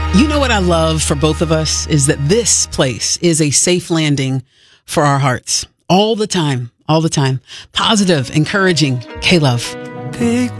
You know what I love for both of us is that this place is a safe landing for our hearts all the time, all the time. Positive, encouraging, K-Love.